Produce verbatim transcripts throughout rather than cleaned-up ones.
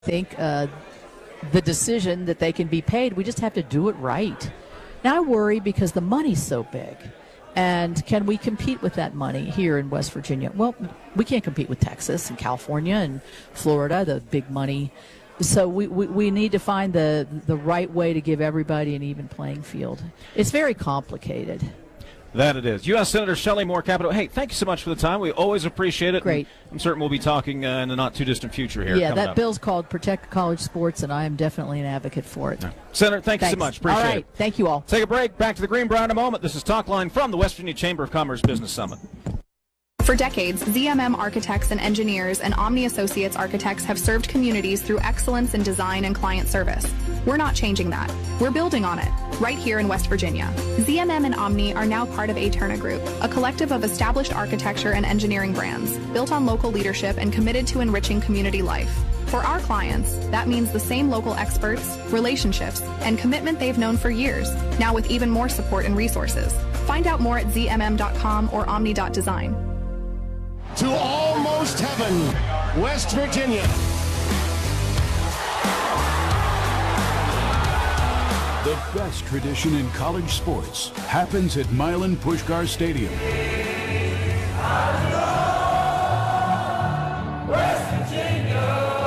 think uh, the decision that they can be paid, we just have to do it right. Now I worry because the money's so big. And can we compete with that money here in West Virginia? Well, we can't compete with Texas and California and Florida, the big money. So we, we, we need to find the, the right way to give everybody an even playing field. It's very complicated. That it is. U S Senator Shelley Moore Capito. Hey, thank you so much for the time. We always appreciate it. Great. I'm certain we'll be talking uh, in the not-too-distant future here. Yeah, that up. bill's called Protect College Sports, and I am definitely an advocate for it. Yeah. Senator, thank Thanks. you so much. Appreciate all right. it. Thank you all. Take a break. Back to the Greenbrier in a moment. This is Talk Line from the West Virginia Chamber of Commerce Business Summit. For decades, Z M M architects and engineers and Omni Associates architects have served communities through excellence in design and client service. We're not changing that. We're building on it, right here in West Virginia. Z M M and Omni are now part of Aterna Group, a collective of established architecture and engineering brands, built on local leadership and committed to enriching community life. For our clients, that means the same local experts, relationships, and commitment they've known for years, now with even more support and resources. Find out more at z m m dot com or omni dot design. To almost heaven, West Virginia. The best tradition in college sports happens at Milan Puskar Stadium. West Virginia.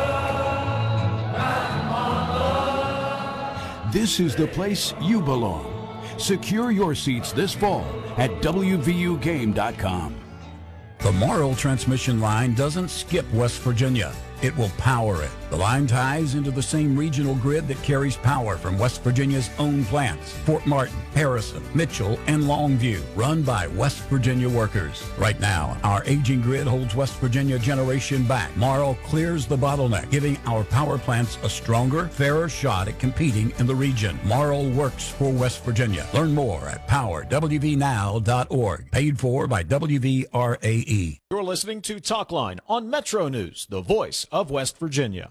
This is the place you belong. Secure your seats this fall at w v u game dot com. The Morrill transmission line doesn't skip West Virginia. It will power it. The line ties into the same regional grid that carries power from West Virginia's own plants, Fort Martin, Harrison, Mitchell, and Longview, run by West Virginia workers. Right now, our aging grid holds West Virginia generation back. Morrill clears the bottleneck, giving our power plants a stronger, fairer shot at competing in the region. Morrill works for West Virginia. Learn more at power w v now dot org. Paid for by W V R A E. You're listening to Talkline on Metro News, the voice of West Virginia.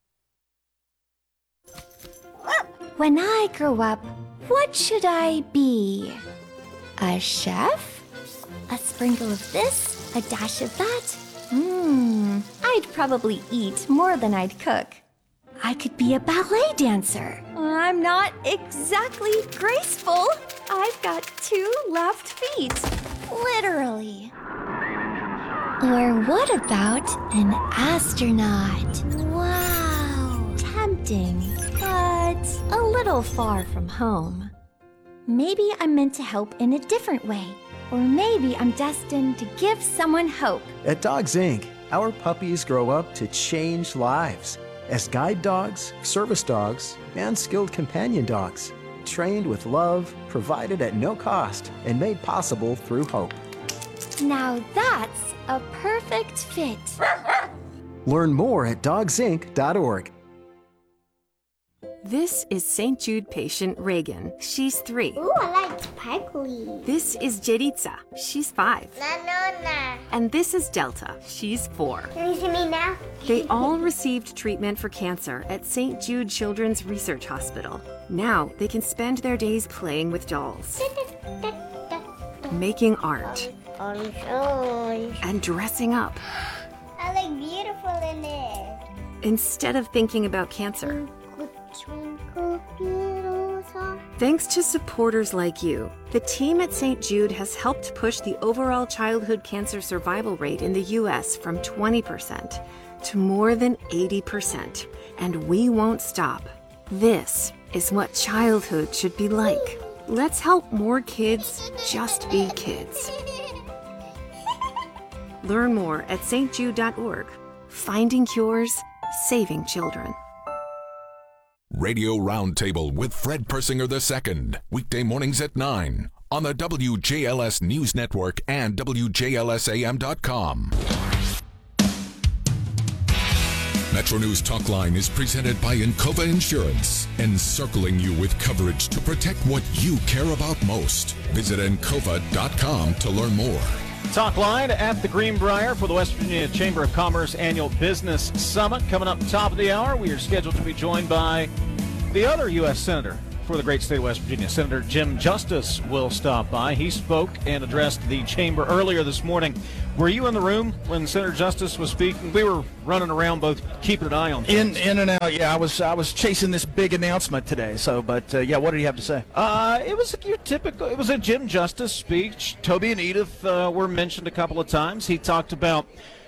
When I grow up, what should I be? A chef? A sprinkle of this, a dash of that? Mmm, I'd probably eat more than I'd cook. I could be a ballet dancer. I'm not exactly graceful. I've got two left feet. Literally. Or what about an astronaut? Wow, tempting, but a little far from home. Maybe I'm meant to help in a different way, or maybe I'm destined to give someone hope. At Dogs Incorporated, our puppies grow up to change lives as guide dogs, service dogs, and skilled companion dogs, trained with love, provided at no cost, and made possible through hope. Now that's a perfect fit. Learn more at dogs inc dot org. This is Saint Jude patient Reagan. She's three. Ooh, I like sparkly. This is Jeritza. She's five. Na, no, na. And this is Delta. She's four. Can you see me now? They all received treatment for cancer at Saint Jude Children's Research Hospital. Now they can spend their days playing with dolls, making art, Orange, orange. and dressing up. I look beautiful in it. Instead of thinking about cancer. Thanks to supporters like you, the team at Saint Jude has helped push the overall childhood cancer survival rate in the U S from twenty percent to more than eighty percent. And we won't stop. This is what childhood should be like. Let's help more kids just be kids. Learn more at s t jude dot org. Finding cures, saving children. Radio Roundtable with Fred Persinger the Second, weekday mornings at nine on the W J L S News Network and W J L S A M dot com. Metro News Talkline is presented by Encova Insurance, encircling you with coverage to protect what you care about most. Visit encova dot com to learn more. Talk line at the Greenbrier for the West Virginia Chamber of Commerce Annual Business Summit. Coming up top of the hour, we are scheduled to be joined by the other U S Senator for the great state of West Virginia. Senator Jim Justice will stop by. He spoke and addressed the chamber earlier this morning. Were you in the room when Senator Justice was speaking? We were running around, both keeping an eye on things. In in and out, yeah. I was I was chasing this big announcement today. So, but uh, yeah, what did he have to say? Uh, it was your typical. It was a Jim Justice speech. Toby and Edith uh, were mentioned a couple of times. He talked about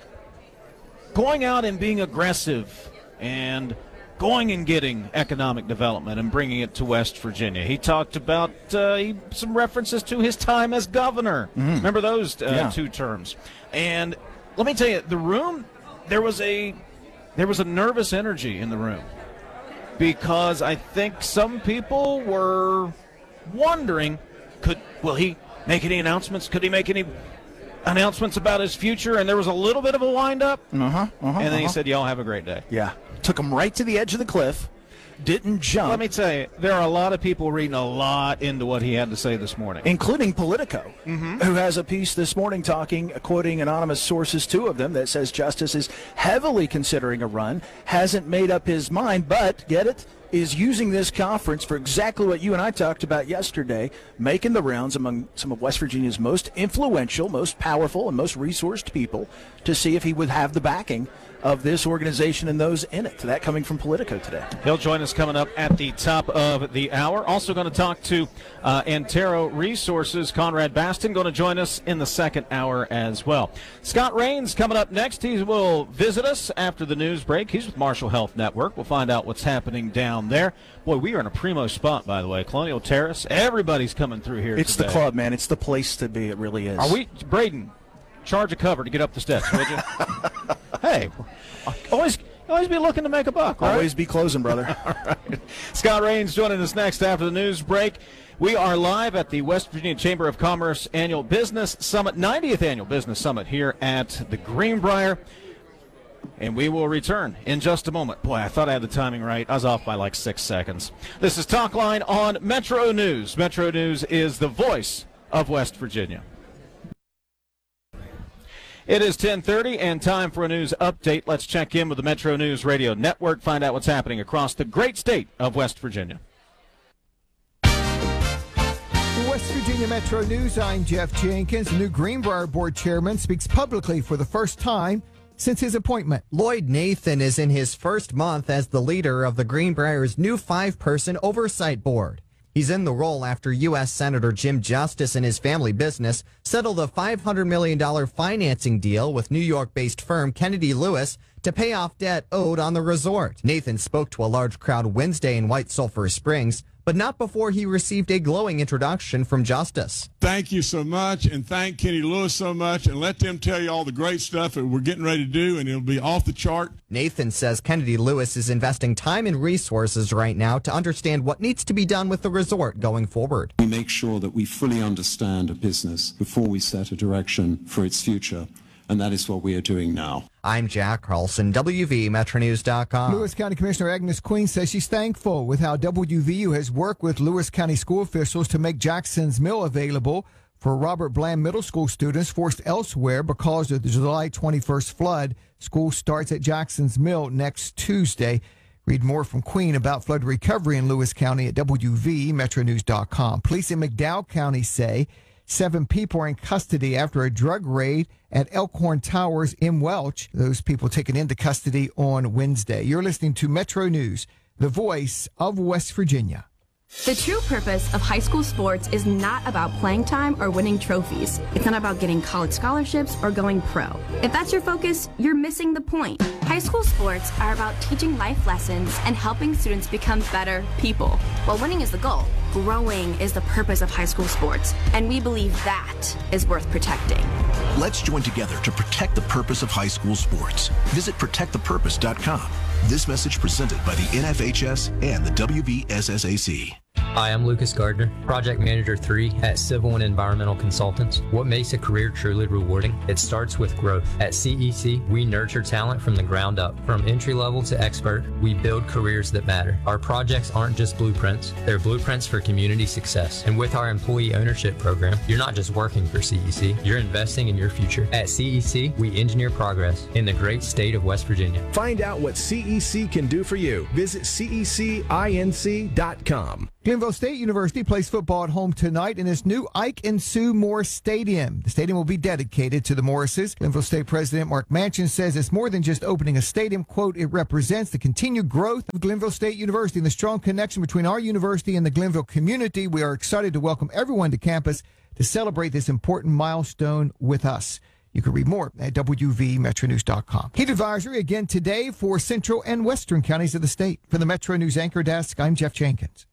going out and being aggressive and going and getting economic development and bringing it to West Virginia. He talked about uh, he, some references to his time as governor. Mm-hmm. Remember those uh, yeah. two terms? And let me tell you, the room, there was a there was a nervous energy in the room because I think some people were wondering, could will he make any announcements? Could he make any announcements about his future? And there was a little bit of a wind-up. Uh-huh, uh-huh, and then uh-huh. he said, y'all have a great day. Yeah. Took him right to the edge of the cliff. Didn't jump. Let me tell you, there are a lot of people reading a lot into what he had to say this morning. Including Politico, mm-hmm. who has a piece this morning talking, quoting anonymous sources, two of them, that says Justice is heavily considering a run, hasn't made up his mind, but, get it, is using this conference for exactly what you and I talked about yesterday, making the rounds among some of West Virginia's most influential, most powerful, and most resourced people to see if he would have the backing of this organization and those in it. That coming from Politico today. He'll join us coming up at the top of the hour. Also going to talk to uh, Antero Resources. Conrad Baston going to join us in the second hour as well. Scott Rains coming up next. He will visit us after the news break. He's with Marshall Health Network. We'll find out what's happening down there. Boy, we are in a primo spot, by the way. Colonial Terrace. Everybody's coming through here It's today. the club, man. It's the place to be. It really is. Are we, Braden, charge a cover to get up the steps, would you? Hey, always always be looking to make a buck, right? Always be closing, brother. All right. Scott Rains joining us next after the news break. We are live at the West Virginia Chamber of Commerce Annual Business Summit, ninetieth Annual Business Summit here at the Greenbrier. And we will return in just a moment. Boy, I thought I had the timing right. I was off by like six seconds. This is Talk Line on Metro News. Metro News is the voice of West Virginia. It is ten thirty and time for a news update. Let's check in with the Metro News Radio Network, find out what's happening across the great state of West Virginia. West Virginia Metro News, I'm Jeff Jenkins. The new Greenbrier Board Chairman speaks publicly for the first time since his appointment. Lloyd Nathan is in his first month as the leader of the Greenbrier's new five-person oversight board. He's in the role after U S Senator Jim Justice and his family business settled a five hundred million dollars financing deal with New York-based firm Kennedy Lewis to pay off debt owed on the resort. Nathan spoke to a large crowd Wednesday in White Sulphur Springs, but not before he received a glowing introduction from Justice. Thank you so much, and thank Kenny Lewis so much, and let them tell you all the great stuff that we're getting ready to do, and it'll be off the chart. Nathan says Kennedy Lewis is investing time and resources right now to understand what needs to be done with the resort going forward. We make sure that we fully understand a business before we set a direction for its future, and that is what we are doing now. I'm Jack Carlson, W V Metro News dot com. Lewis County Commissioner Agnes Queen says she's thankful with how W V U has worked with Lewis County school officials to make Jackson's Mill available for Robert Bland Middle School students forced elsewhere because of the July twenty-first flood. School starts at Jackson's Mill next Tuesday. Read more from Queen about flood recovery in Lewis County at W V Metro News dot com. Police in McDowell County say seven people are in custody after a drug raid at Elkhorn Towers in Welch. Those people taken into custody on Wednesday. You're listening to Metro News, the voice of West Virginia. The true purpose of high school sports is not about playing time or winning trophies. It's not about getting college scholarships or going pro. If that's your focus, you're missing the point. High school sports are about teaching life lessons and helping students become better people. While winning is the goal, growing is the purpose of high school sports, and we believe that is worth protecting. Let's join together to protect the purpose of high school sports. Visit protect the purpose dot com. This message presented by the N F H S and the W V S S A C. Hi, I'm Lucas Gardner, Project Manager three at Civil and Environmental Consultants. What makes a career truly rewarding? It starts with growth. At C E C, we nurture talent from the ground up. From entry level to expert, we build careers that matter. Our projects aren't just blueprints, they're blueprints for community success. And with our employee ownership program, you're not just working for C E C, you're investing in your future. At C E C, we engineer progress in the great state of West Virginia. Find out what C E C can do for you. Visit C E C inc dot com. Glenville State University plays football at home tonight in its new Ike and Sue Morris Stadium. The stadium will be dedicated to the Morrises. Glenville State President Mark Manchin says it's more than just opening a stadium. Quote, it represents the continued growth of Glenville State University and the strong connection between our university and the Glenville community. We are excited to welcome everyone to campus to celebrate this important milestone with us. You can read more at W V Metro News dot com. Heat advisory again today for central and western counties of the state. For the Metro News Anchor Desk, I'm Jeff Jenkins.